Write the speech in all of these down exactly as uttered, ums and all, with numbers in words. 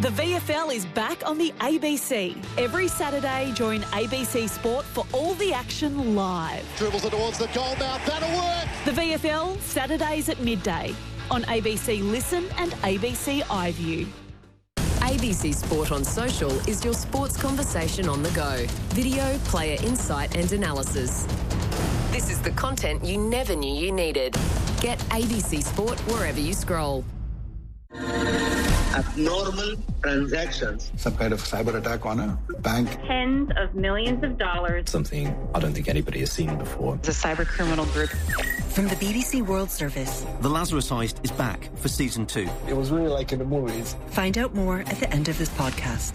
The V F L is back on the A B C. Every Saturday, join A B C Sport for all the action live. Dribbles it towards the goal mouth. That'll work. The V F L, Saturdays at midday on A B C Listen and A B C iView. A B C Sport on Social is your sports conversation on the go. Video, player insight and analysis. This is the content you never knew you needed. Get A B C Sport wherever you scroll. Abnormal transactions. Some kind of cyber attack on a bank. Tens of millions of dollars. Something I don't think anybody has seen before. It's a cyber criminal group. From the B B C World Service. The Lazarus Heist is back for season two. It was really like in the movies. Find out more at the end of this podcast.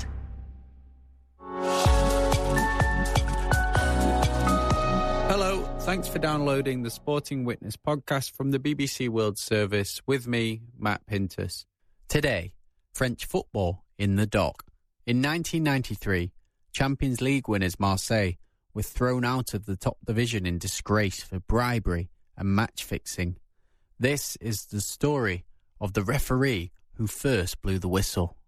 Hello, thanks for downloading the Sporting Witness podcast from the B B C World Service with me, Matt Pintus. Today, French football in the dock. In nineteen ninety-three, Champions League winners Marseille were thrown out of the top division in disgrace for bribery and match fixing. This is the story of the referee who first blew the whistle.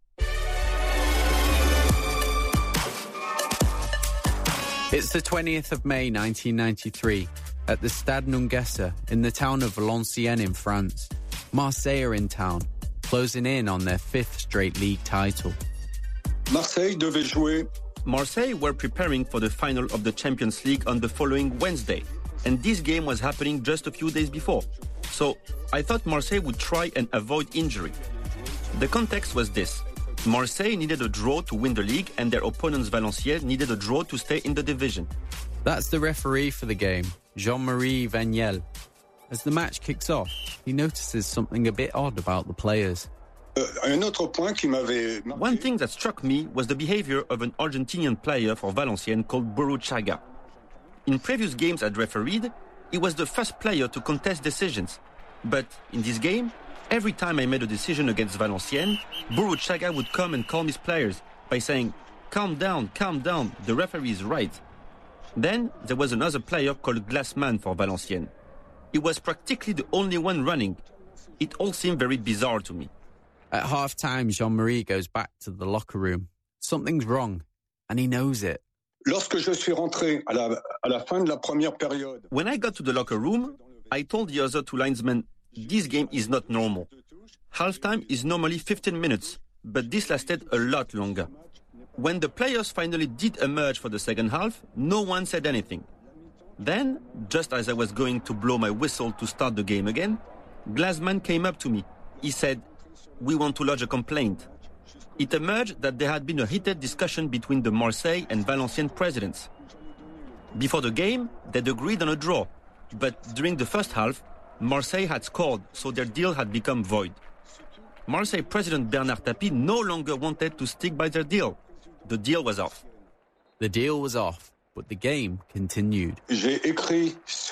It's the twentieth of May nineteen ninety-three at the Stade Nungesser in the town of Valenciennes in France. Marseille are in town, closing in on their fifth straight league title. Marseille devait jouer. Marseille were preparing for the final of the Champions League on the following Wednesday, and this game was happening just a few days before. So I thought Marseille would try and avoid injury. The context was this. Marseille needed a draw to win the league, and their opponents Valenciennes needed a draw to stay in the division. That's the referee for the game, Jean-Marie Vaniel. As the match kicks off, he notices something a bit odd about the players. One thing that struck me was the behavior of an Argentinian player for Valenciennes called Burruchaga. In previous games I'd refereed, he was the first player to contest decisions. But in this game, every time I made a decision against Valenciennes, Burruchaga would come and calm his players by saying, "Calm down, calm down, the referee is right." Then there was another player called Glassman for Valenciennes. He was practically the only one running. It all seemed very bizarre to me. At half-time, Jean-Marie goes back to the locker room. Something's wrong, and he knows it. When I got to the locker room, I told the other two linesmen, this game is not normal. Half-time is normally fifteen minutes, but this lasted a lot longer. When the players finally did emerge for the second half, no one said anything. Then, just as I was going to blow my whistle to start the game again, Glassman came up to me. He said, "We want to lodge a complaint." It emerged that there had been a heated discussion between the Marseille and Valenciennes presidents. Before the game, they'd agreed on a draw, but during the first half, Marseille had scored, so their deal had become void. Marseille president Bernard Tapie no longer wanted to stick by their deal. The deal was off. The deal was off, but the game continued. At the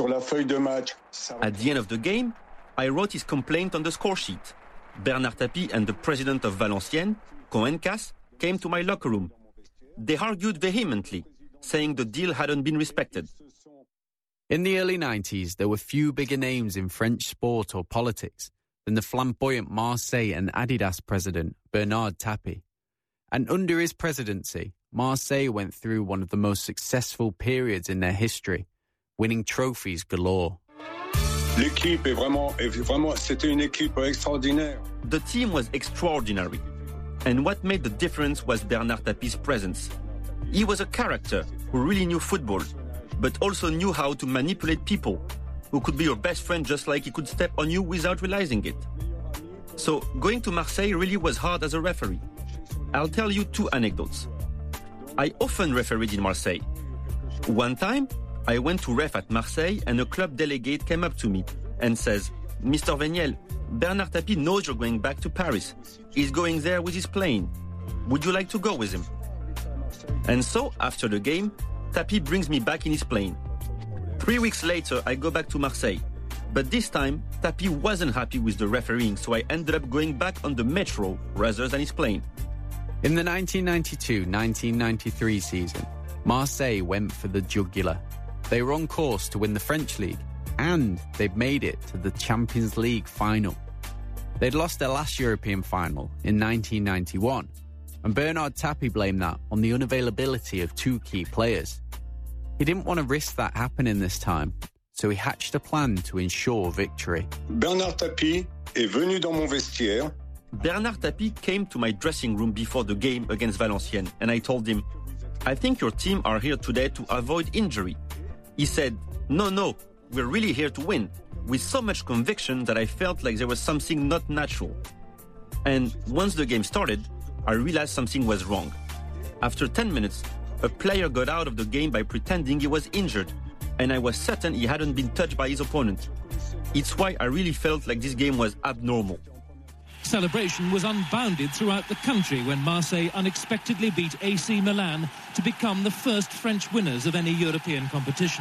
end of the game, I wrote his complaint on the score sheet. Bernard Tapie and the president of Valenciennes, Coencas, came to my locker room. They argued vehemently, saying the deal hadn't been respected. In the early nineties, there were few bigger names in French sport or politics than the flamboyant Marseille and Adidas president, Bernard Tapie. And under his presidency, Marseille went through one of the most successful periods in their history, winning trophies galore. L'équipe est vraiment, est vraiment, c'était une équipe extraordinaire. The team was extraordinary. And what made the difference was Bernard Tapie's presence. He was a character who really knew football, but also knew how to manipulate people, who could be your best friend just like he could step on you without realizing it. So going to Marseille really was hard as a referee. I'll tell you two anecdotes. I often refereed in Marseille. One time, I went to ref at Marseille and a club delegate came up to me and says, "Mister Vaniel, Bernard Tapie knows you're going back to Paris. He's going there with his plane. Would you like to go with him?" And so, after the game, Tapie brings me back in his plane. Three weeks later, I go back to Marseille. But this time, Tapie wasn't happy with the refereeing, so I ended up going back on the metro rather than his plane. In the nineteen ninety-two nineteen ninety-three season, Marseille went for the jugular. They were on course to win the French League, and they'd made it to the Champions League final. They'd lost their last European final in nineteen ninety-one, and Bernard Tapie blamed that on the unavailability of two key players. He didn't want to risk that happening this time, so he hatched a plan to ensure victory. Bernard Tapie est venu dans mon vestiaire. Bernard Tapie came to my dressing room before the game against Valenciennes, and I told him, I think your team are here today to avoid injury. He said, no, no, we're really here to win, with so much conviction that I felt like there was something not natural. And once the game started, I realized something was wrong. After ten minutes, a player got out of the game by pretending he was injured, and I was certain he hadn't been touched by his opponent. It's why I really felt like this game was abnormal. Celebration was unbounded throughout the country when Marseille unexpectedly beat A C Milan to become the first French winners of any European competition.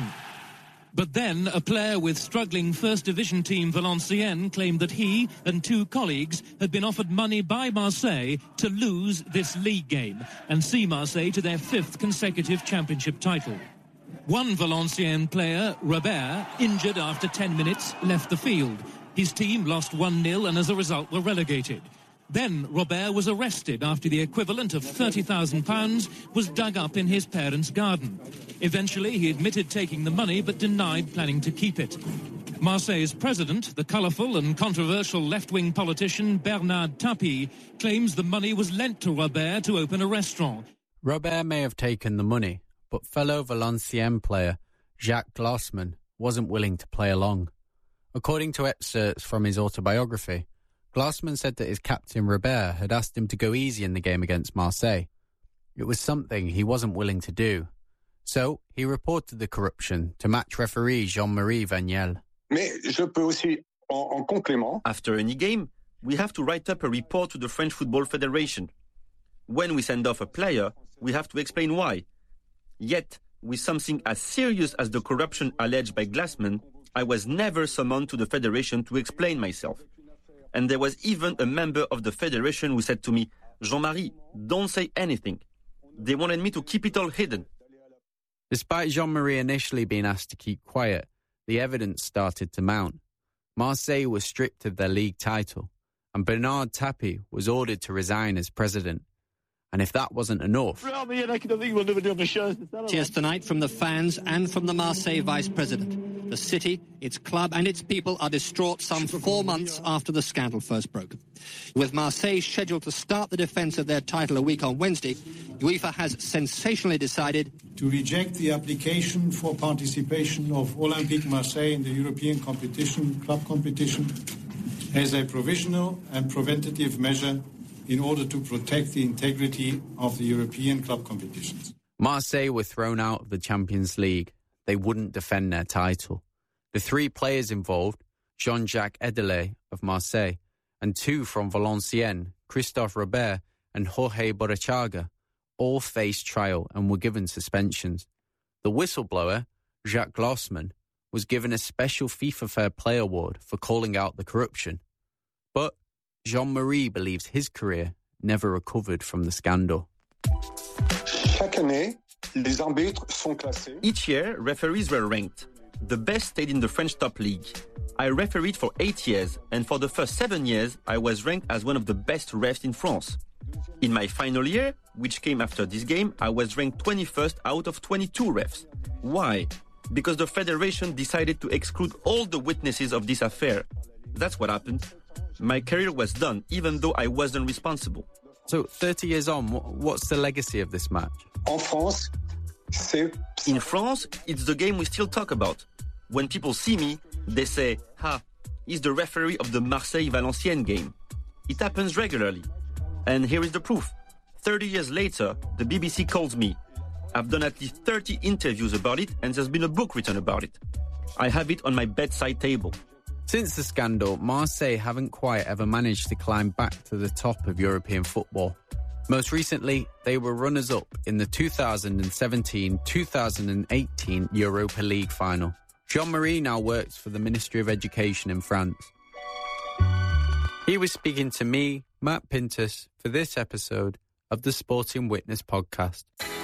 But then a player with struggling First Division team Valenciennes claimed that he and two colleagues had been offered money by Marseille to lose this league game and see Marseille to their fifth consecutive championship title. One Valenciennes player, Robert, injured after ten minutes, left the field. His team lost one nil and as a result were relegated. Then Robert was arrested after the equivalent of thirty thousand pounds was dug up in his parents' garden. Eventually he admitted taking the money but denied planning to keep it. Marseille's president, the colourful and controversial left-wing politician Bernard Tapie, claims the money was lent to Robert to open a restaurant. Robert may have taken the money, but fellow Valenciennes player Jacques Glassman wasn't willing to play along. According to excerpts from his autobiography, Glassman said that his captain Robert had asked him to go easy in the game against Marseille. It was something he wasn't willing to do. So he reported the corruption to match referee Jean-Marie Vaniel. Mais je peux aussi, en, en complément... After any game, we have to write up a report to the French Football Federation. When we send off a player, we have to explain why. Yet, with something as serious as the corruption alleged by Glassman, I was never summoned to the federation to explain myself. And there was even a member of the federation who said to me, Jean-Marie, don't say anything. They wanted me to keep it all hidden. Despite Jean-Marie initially being asked to keep quiet, the evidence started to mount. Marseille was stripped of their league title, and Bernard Tapie was ordered to resign as president. And if that wasn't enough... Tears tonight from the fans and from the Marseille vice president. The city, its club and its people are distraught some four months after the scandal first broke. With Marseille scheduled to start the defence of their title a week on Wednesday, UEFA has sensationally decided to reject the application for participation of Olympique Marseille in the European competition, club competition, as a provisional and preventative measure in order to protect the integrity of the European club competitions. Marseille were thrown out of the Champions League. They wouldn't defend their title. The three players involved, Jean-Jacques Edelet of Marseille, and two from Valenciennes, Christophe Robert and Jorge Borachaga, all faced trial and were given suspensions. The whistleblower, Jacques Glassman, was given a special FIFA Fair Play award for calling out the corruption. But Jean-Marie believes his career never recovered from the scandal. Chaque année, les arbitres sont classés. Each year, referees were ranked. The best stayed in the French top league. I refereed for eight years, and for the first seven years, I was ranked as one of the best refs in France. In my final year, which came after this game, I was ranked twenty-first out of twenty-two refs. Why? Because the federation decided to exclude all the witnesses of this affair. That's what happened. My career was done, even though I wasn't responsible. So, thirty years on, what's the legacy of this match? En France, c'est... In France, it's the game we still talk about. When people see me, they say, ha, he's the referee of the Marseille-Valenciennes game. It happens regularly. And here is the proof. thirty years later, the B B C calls me. I've done at least thirty interviews about it, and there's been a book written about it. I have it on my bedside table. Since the scandal, Marseille haven't quite ever managed to climb back to the top of European football. Most recently, they were runners-up in the two thousand seventeen two thousand eighteen Europa League final. Jean-Marie now works for the Ministry of Education in France. He was speaking to me, Matt Pintus, for this episode of the Sporting Witness podcast.